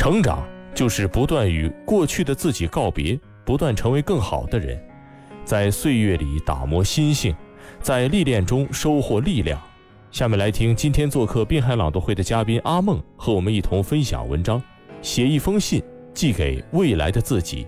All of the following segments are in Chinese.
成长就是不断与过去的自己告别，不断成为更好的人，在岁月里打磨心性，在历练中收获力量。下面来听今天做客滨海朗读会的嘉宾阿梦和我们一同分享文章，写一封信寄给未来的自己。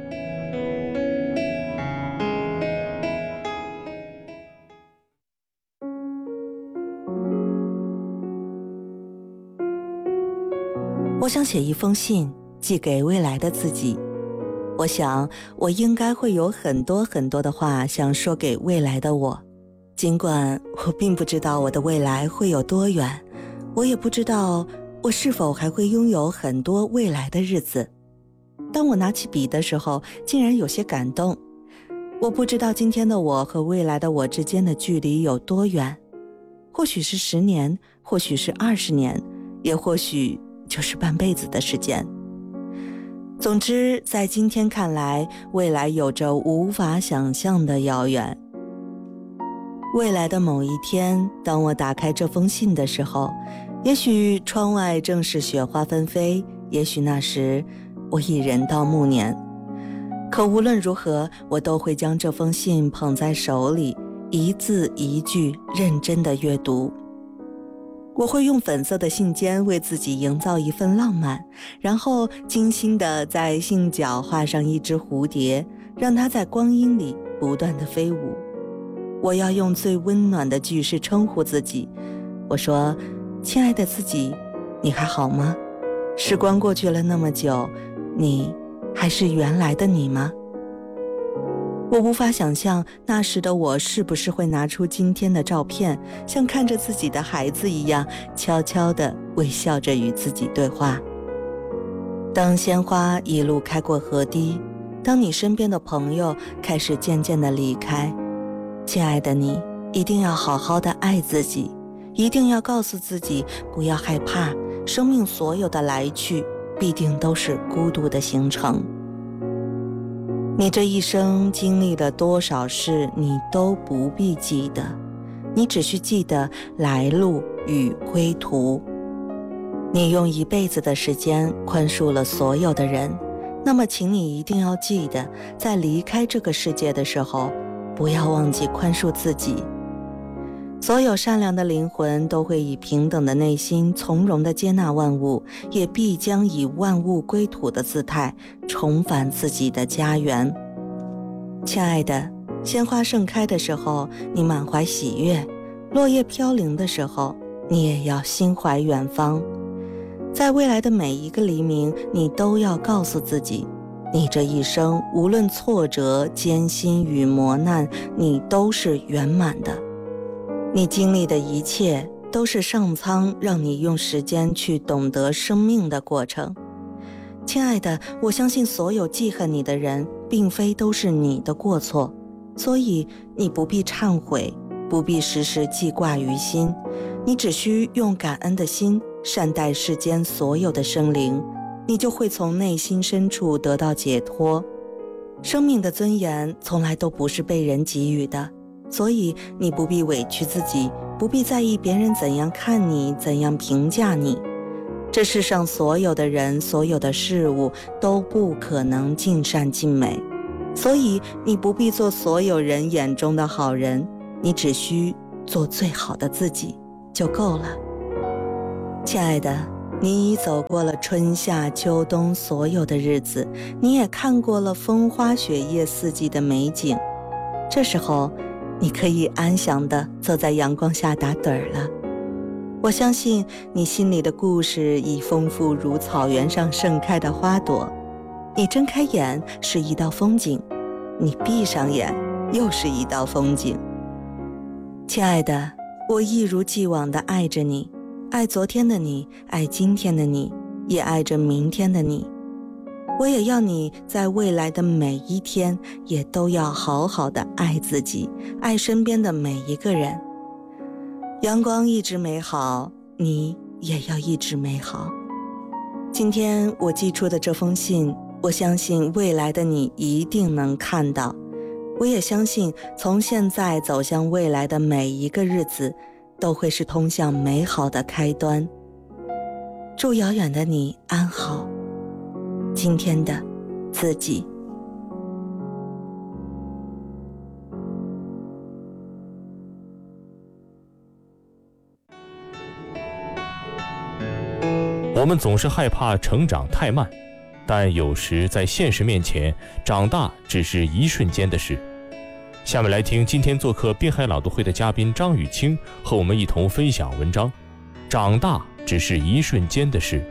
我想写一封信寄给未来的自己。我想我应该会有很多的话想说给未来的我，尽管我并不知道我的未来会有多远，我也不知道我是否还会拥有很多未来的日子。当我拿起笔的时候，竟然有些感动。我不知道今天的我和未来的我之间的距离有多远，或许是10年，或许是20年，也或许就是半辈子的时间。总之，在今天看来，未来有着无法想象的遥远。未来的某一天，当我打开这封信的时候，也许窗外正是雪花纷飞，也许那时我已人到暮年。可无论如何，我都会将这封信捧在手里，一字一句认真地阅读。我会用粉色的信笺为自己营造一份浪漫，然后精心地在信角画上一只蝴蝶，让它在光阴里不断地飞舞。我要用最温暖的句式称呼自己，我说：亲爱的自己，你还好吗？时光过去了那么久，你还是原来的你吗？我无法想象那时的我是不是会拿出今天的照片，像看着自己的孩子一样，悄悄地微笑着与自己对话。当鲜花一路开过河堤，当你身边的朋友开始渐渐地离开，亲爱的你，一定要好好地爱自己，一定要告诉自己不要害怕，生命所有的来去必定都是孤独的行程。你这一生经历了多少事，你都不必记得，你只需记得来路与归途。你用一辈子的时间宽恕了所有的人，那么请你一定要记得，在离开这个世界的时候，不要忘记宽恕自己。所有善良的灵魂都会以平等的内心从容地接纳万物，也必将以万物归土的姿态重返自己的家园。亲爱的，鲜花盛开的时候，你满怀喜悦；落叶飘零的时候，你也要心怀远方。在未来的每一个黎明，你都要告诉自己，你这一生无论挫折、艰辛与磨难，你都是圆满的。你经历的一切都是上苍让你用时间去懂得生命的过程。亲爱的，我相信所有记恨你的人并非都是你的过错，所以你不必忏悔，不必时时记挂于心，你只需用感恩的心善待世间所有的生灵，你就会从内心深处得到解脱。生命的尊严从来都不是被人给予的，所以你不必委屈自己，不必在意别人怎样看你，怎样评价你。这世上所有的人，所有的事物都不可能尽善尽美，所以你不必做所有人眼中的好人，你只需做最好的自己就够了。亲爱的，你已走过了春夏秋冬所有的日子，你也看过了风花雪月四季的美景，这时候你可以安详地坐在阳光下打盹儿了。我相信你心里的故事已丰富如草原上盛开的花朵，你睁开眼是一道风景，你闭上眼又是一道风景。亲爱的，我一如既往地爱着你，爱昨天的你，爱今天的你，也爱着明天的你。我也要你在未来的每一天也都要好好的爱自己，爱身边的每一个人。阳光一直美好，你也要一直美好。今天我寄出的这封信，我相信未来的你一定能看到。我也相信从现在走向未来的每一个日子都会是通向美好的开端。祝遥远的你安好， 今天的自己。 我们总是害怕成长太慢，但有时在现实面前，长大只是一瞬间的事。下面来听今天做客滨海朗读会的嘉宾张雨清和我们一同分享文章《长大只是一瞬间的事》。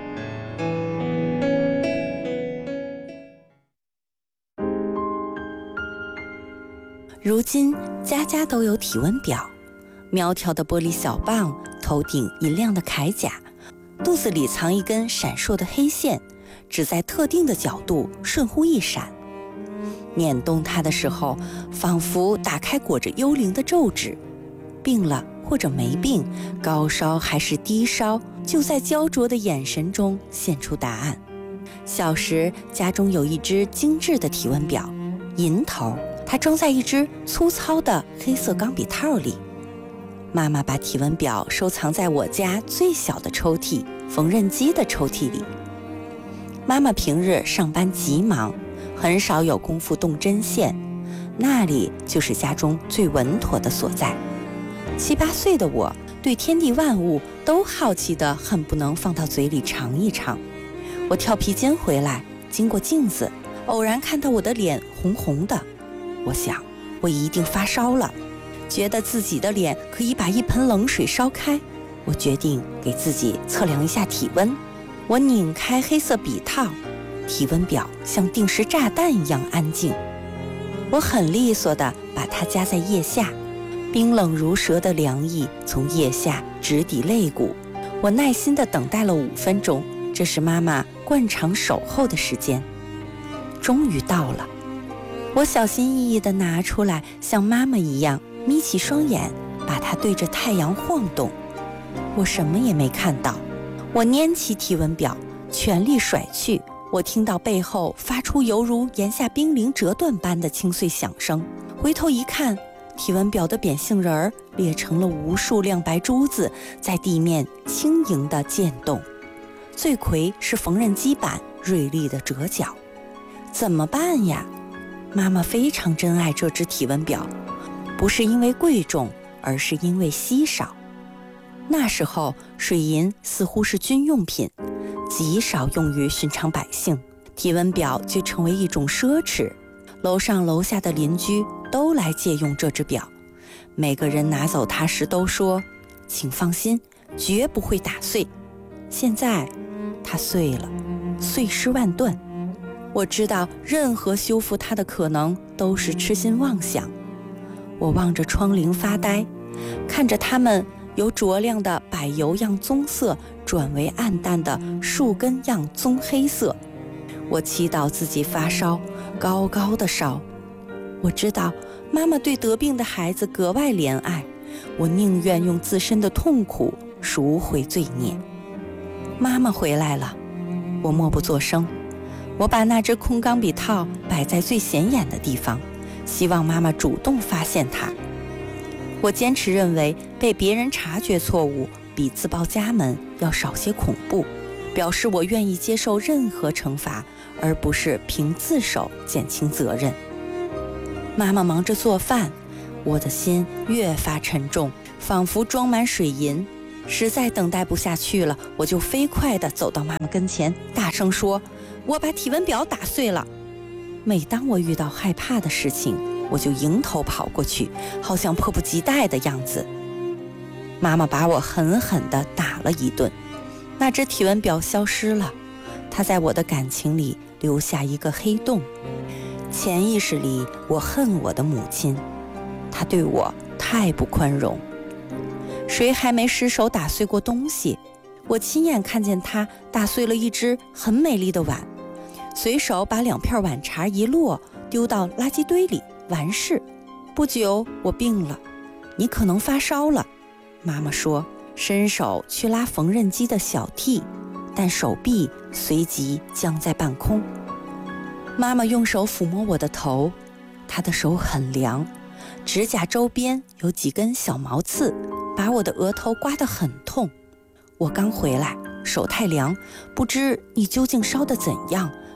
如今家家都有体温表，苗条的玻璃小棒，头顶银亮的铠甲，肚子里藏一根闪烁的黑线，只在特定的角度瞬忽一闪。捻动它的时候，仿佛打开裹着幽灵的皱纸，病了或者没病，高烧还是低烧，就在焦灼的眼神中现出答案。小时家中有一只精致的体温表，银头，它装在一只粗糙的黑色钢笔套里。妈妈把体温表收藏在我家最小的抽屉——缝纫机的抽屉里。妈妈平日上班极忙，很少有功夫动针线，那里就是家中最稳妥的所在。7、8岁的我，对天地万物都好奇得恨不能放到嘴里尝一尝。我跳皮筋回来，经过镜子，偶然看到我的脸红红的，我想我一定发烧了，觉得自己的脸可以把一盆冷水烧开。我决定给自己测量一下体温。我拧开黑色笔套，体温表像定时炸弹一样安静。我很利索地把它夹在腋下，冰冷如蛇的凉意从腋下直抵肋骨。我耐心地等待了5分钟，这是妈妈惯常守候的时间。终于到了，我小心翼翼地拿出来，像妈妈一样眯起双眼，把它对着太阳晃动。我什么也没看到。我拈起体温表，全力甩去。我听到背后发出犹如檐下冰凌折断般的清脆响声，回头一看，体温表的扁杏仁儿裂成了无数亮白珠子，在地面轻盈地溅动。罪魁是缝纫机板锐利的折角。怎么办呀？妈妈非常珍爱这只体温表，不是因为贵重，而是因为稀少。那时候水银似乎是军用品，极少用于寻常百姓，体温表就成为一种奢侈。楼上楼下的邻居都来借用这只表，每个人拿走它时都说：“请放心，绝不会打碎。”现在它碎了，碎尸万段。我知道任何修复它的可能都是痴心妄想。我望着窗棂发呆，看着它们由灼亮的柏油样棕色转为暗淡的树根样棕黑色。我祈祷自己发烧，高高的烧。我知道妈妈对得病的孩子格外怜爱，我宁愿用自身的痛苦赎回罪孽。妈妈回来了，我默不作声。我把那只空钢笔套摆在最显眼的地方，希望妈妈主动发现它。我坚持认为被别人察觉错误比自报家门要少些恐怖，表示我愿意接受任何惩罚，而不是凭自首减轻责任。妈妈忙着做饭，我的心越发沉重，仿佛装满水银。实在等待不下去了，我就飞快地走到妈妈跟前，大声说：“我把体温表打碎了。”每当我遇到害怕的事情，我就迎头跑过去，好像迫不及待的样子。妈妈把我狠狠地打了一顿，那只体温表消失了，它在我的感情里留下一个黑洞。潜意识里，我恨我的母亲，她对我太不宽容。谁还没失手打碎过东西？我亲眼看见她打碎了一只很美丽的碗，随手把2片碗茶一落，丢到垃圾堆里，完事。不久我病了，你可能发烧了，妈妈说，伸手去拉缝纫机的小屉，但手臂随即僵在半空。妈妈用手抚摸我的头，她的手很凉，指甲周边有几根小毛刺，把我的额头刮得很痛。我刚回来，手太凉，不知你究竟烧得怎样，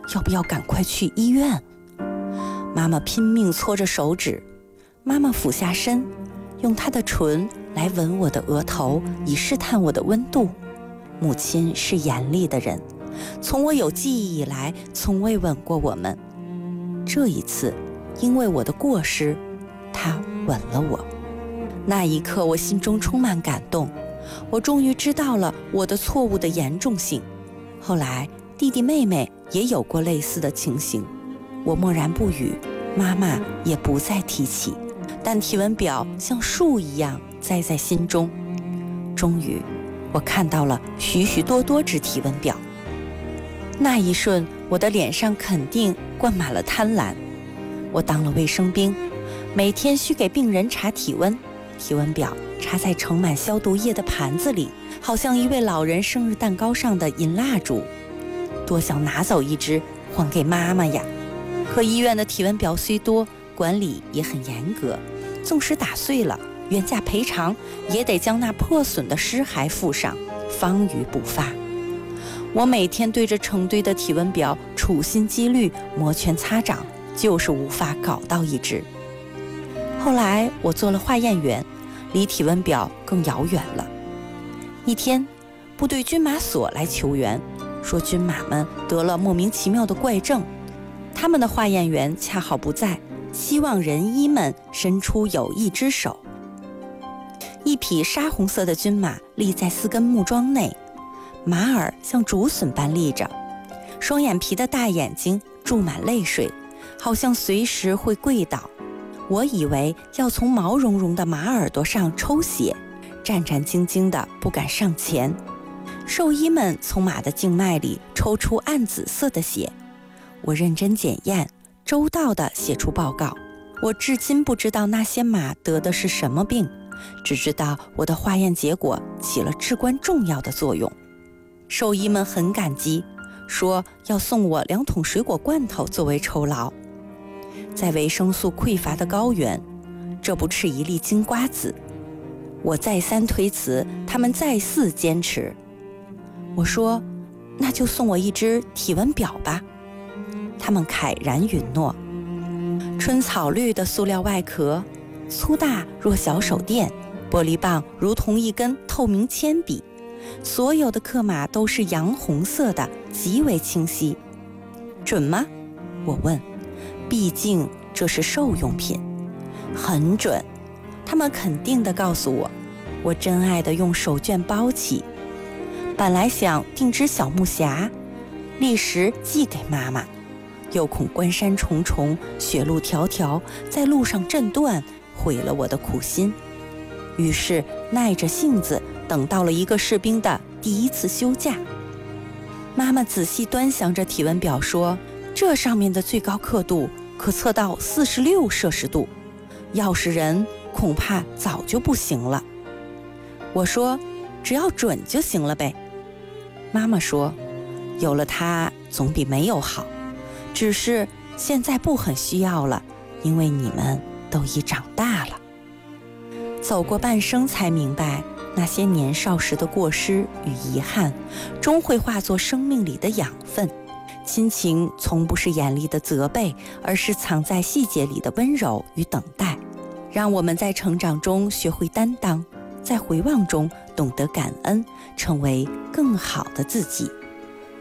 要不要赶快去医院？妈妈拼命搓着手指，妈妈俯下身，用她的唇来吻我的额头，以试探我的温度。母亲是严厉的人，从我有记忆以来，从未吻过我们。这一次，因为我的过失，她吻了我。那一刻，我心中充满感动，我终于知道了我的错误的严重性。后来，弟弟妹妹也有过类似的情形，我默然不语，妈妈也不再提起，但体温表像树一样栽在心中。终于，我看到了许许多多只体温表。那一瞬，我的脸上肯定灌满了贪婪。我当了卫生兵，每天需给病人查体温，体温表插在盛满消毒液的盘子里，好像一位老人生日蛋糕上的银蜡烛。多想拿走一只还给妈妈呀！可医院的体温表虽多，管理也很严格，纵使打碎了，原价赔偿也得将那破损的尸骸附上，方予补发。我每天对着成堆的体温表处心积虑，摩拳擦掌，就是无法搞到一只。后来我做了化验员，离体温表更遥远了。一天，部队军马所来求援，说军马们得了莫名其妙的怪症，他们的化验员恰好不在，希望人医们伸出有益之手。一匹沙红色的军马立在4根木桩内，马耳像竹笋般立着，双眼皮的大眼睛注满泪水，好像随时会跪倒。我以为要从毛茸茸的马耳朵上抽血，战战兢兢地不敢上前。兽医们从马的静脉里抽出暗紫色的血，我认真检验，周到地写出报告。我至今不知道那些马得的是什么病，只知道我的化验结果起了至关重要的作用。兽医们很感激，说要送我2桶水果罐头作为酬劳。在维生素匮乏的高原，这不是一粒金瓜子。我再三推辞，他们再四坚持。我说，那就送我一只体温表吧。他们慨然允诺。春草绿的塑料外壳，粗大若小手电，玻璃棒如同一根透明铅笔，所有的刻码都是洋红色的，极为清晰。准吗？我问。毕竟这是兽用品。很准，他们肯定地告诉我。我珍爱地用手绢包起，本来想订只小木匣，立时寄给妈妈，又恐关山重重，雪路迢迢，在路上震断，毁了我的苦心。于是耐着性子等到了一个士兵的第1次休假。妈妈仔细端详着体温表说，这上面的最高刻度可测到46摄氏度，要是人恐怕早就不行了。我说，只要准就行了呗。妈妈说，有了它总比没有好，只是现在不很需要了，因为你们都已长大了。走过半生才明白，那些年少时的过失与遗憾，终会化作生命里的养分。亲情从不是严厉的责备，而是藏在细节里的温柔与等待，让我们在成长中学会担当，在回望中懂得感恩，成为更好的自己。